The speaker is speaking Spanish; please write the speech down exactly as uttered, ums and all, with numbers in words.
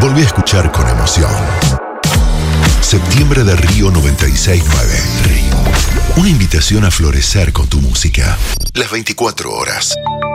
Volví a escuchar con emoción. Septiembre de Río noventa y seis punto nueve. Río. Una invitación a florecer con tu música. Las veinticuatro horas.